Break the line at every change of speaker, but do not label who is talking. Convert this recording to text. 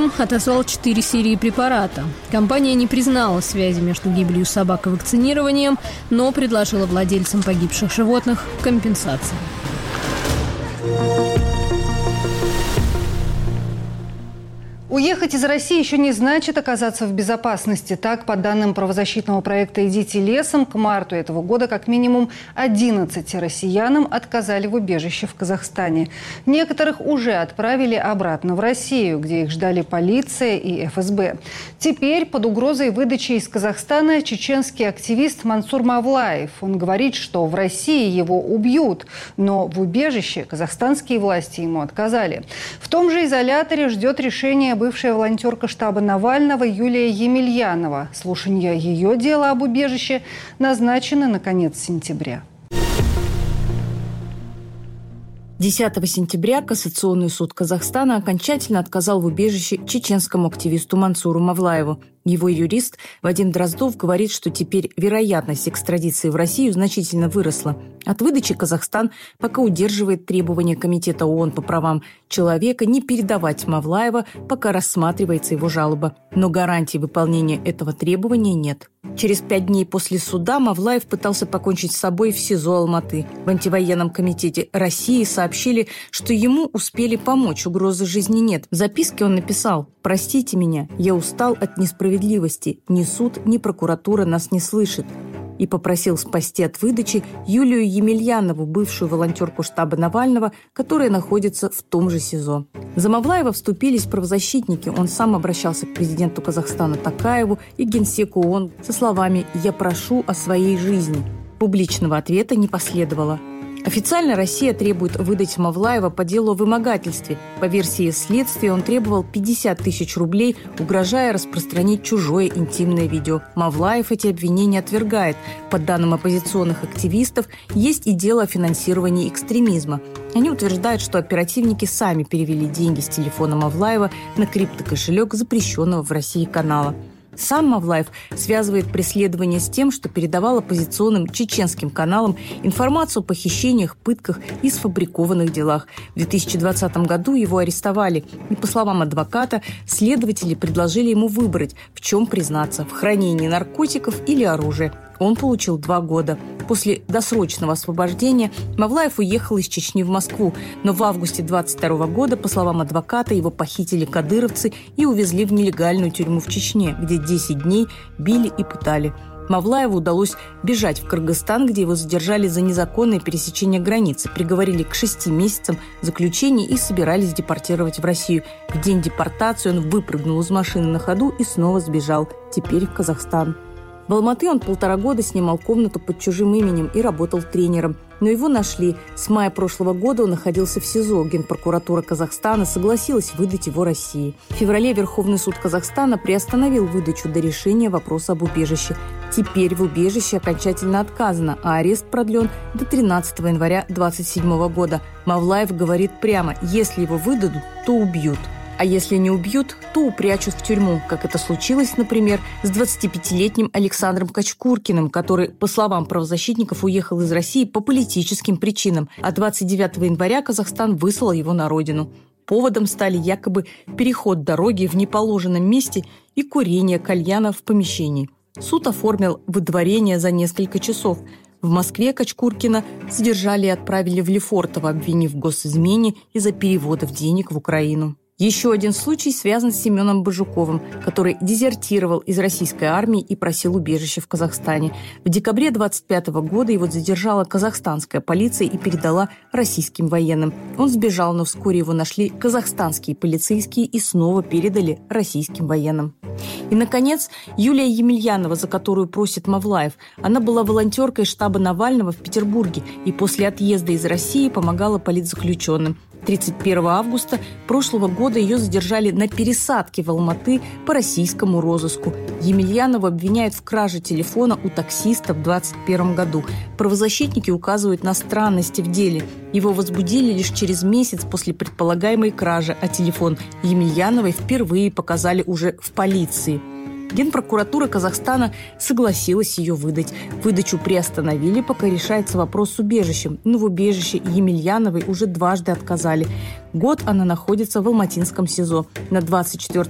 Хим отозвал 4 серии препарата. Компания не признала связи между гибелью собак и вакцинированием, но предложила владельцам погибших животных компенсации.
Уехать из России еще не значит оказаться в безопасности. Так, по данным правозащитного проекта «Идите лесом», к марту этого года как минимум 11 россиянам отказали в убежище в Казахстане. Некоторых уже отправили обратно в Россию, где их ждали полиция и ФСБ. Теперь под угрозой выдачи из Казахстана чеченский активист Мансур Мавлаев. Он говорит, что в России его убьют, но в убежище казахстанские власти ему отказали. В том же изоляторе ждет решение бывшая волонтерка штаба Навального Юлия Емельянова. Слушание ее дела об убежище назначено на конец сентября.
10 сентября Кассационный суд Казахстана окончательно отказал в убежище чеченскому активисту Мансуру Мавлаеву. Его юрист Вадим Дроздов говорит, что теперь вероятность экстрадиции в Россию значительно выросла. От выдачи Казахстан пока удерживает требования Комитета ООН по правам человека не передавать Мавлаева, пока рассматривается его жалоба. Но гарантий выполнения этого требования нет. Через 5 дней после суда Мавлаев пытался покончить с собой в СИЗО Алматы. В антивоенном комитете России сообщили, что ему успели помочь, угрозы жизни нет. В записке он написал: «Простите меня, я устал от несправедливости. Ни суд, ни прокуратура нас не слышат». И попросил спасти от выдачи Юлию Емельянову, бывшую волонтерку штаба Навального, которая находится в том же СИЗО. За Мавлаева вступились правозащитники. Он сам обращался к президенту Казахстана Токаеву и генсеку ООН со словами «Я прошу о своей жизни». Публичного ответа не последовало. Официально Россия требует выдать Мавлаева по делу о вымогательстве. По версии следствия он требовал 50 тысяч рублей, угрожая распространить чужое интимное видео. Мавлаев эти обвинения отвергает. По данным оппозиционных активистов, есть и дело о финансировании экстремизма. Они утверждают, что оперативники сами перевели деньги с телефона Мавлаева на криптокошелек запрещенного в России канала. Сам Мавлаев связывает преследование с тем, что передавал оппозиционным чеченским каналам информацию о похищениях, пытках и сфабрикованных делах. В 2020 году его арестовали. И, по словам адвоката, следователи предложили ему выбрать, в чем признаться – в хранении наркотиков или оружия. Он получил 2 года. После досрочного освобождения Мавлаев уехал из Чечни в Москву, но в августе 2022 года, по словам адвоката, его похитили кадыровцы и увезли в нелегальную тюрьму в Чечне, где 10 дней били и пытали. Мавлаеву удалось бежать в Кыргызстан, где его задержали за незаконное пересечение границы, приговорили к 6 месяцам заключения и собирались депортировать в Россию. В день депортации он выпрыгнул из машины на ходу и снова сбежал, теперь в Казахстан. В Алматы он 1,5 года снимал комнату под чужим именем и работал тренером. Но его нашли. С мая прошлого года он находился в СИЗО. Генпрокуратура Казахстана согласилась выдать его России. В феврале Верховный суд Казахстана приостановил выдачу до решения вопроса об убежище. Теперь в убежище окончательно отказано, а арест продлен до 13 января 2027 года. Мавлаев говорит прямо: если его выдадут, то убьют. А если не убьют, то упрячут в тюрьму, как это случилось, например, с 25-летним Александром Качкуркиным, который, по словам правозащитников, уехал из России по политическим причинам, а 29 января Казахстан выслал его на родину. Поводом стали якобы переход дороги в неположенном месте и курение кальяна в помещении. Суд оформил выдворение за несколько часов. В Москве Качкуркина задержали и отправили в Лефортово, обвинив в госизмене из-за переводов денег в Украину. Еще один случай связан с Семеном Бажуковым, который дезертировал из российской армии и просил убежище в Казахстане. В декабре 2025 года его задержала казахстанская полиция и передала российским военным. Он сбежал, но вскоре его нашли казахстанские полицейские и снова передали российским военным. И, наконец, Юлия Емельянова, за которую просит Мавлаев. Она была волонтеркой штаба Навального в Петербурге и после отъезда из России помогала политзаключенным. 31 августа прошлого года ее задержали на пересадке в Алматы по российскому розыску. Емельянову обвиняют в краже телефона у таксиста в 2021 году. Правозащитники указывают на странности в деле. Его возбудили лишь через месяц после предполагаемой кражи, а телефон Емельяновой впервые показали уже в полиции. Генпрокуратура Казахстана согласилась ее выдать. Выдачу приостановили, пока решается вопрос с убежищем. Но в убежище Емельяновой уже дважды отказали. Год она находится в Алматинском СИЗО. На 24